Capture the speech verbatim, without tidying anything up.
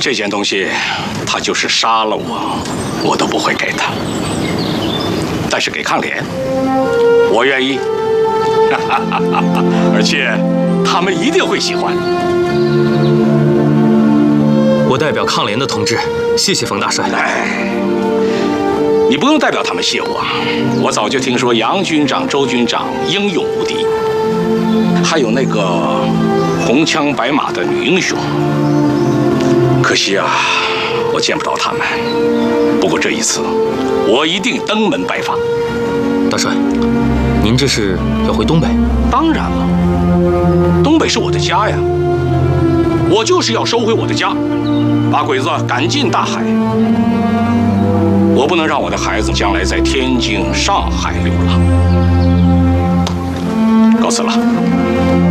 这件东西，他就是杀了我，我都不会给他。但是给抗联，我愿意。而且他们一定会喜欢。 我代表抗联的同志，谢谢冯大帅。 哎，你不用代表他们谢我，我早就听说杨军长、周军长英勇无敌，还有那个红枪白马的女英雄。可惜啊，我见不着他们。不过这一次，我一定登门拜访。 大帅，您这是要回东北？ 当然了，东北是我的家呀，我就是要收回我的家，把鬼子赶进大海。我不能让我的孩子将来在天津、上海流浪。告辞了。